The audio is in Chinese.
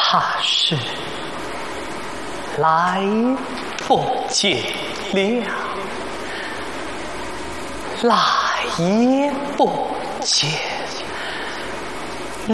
他是来不及了，来也不及。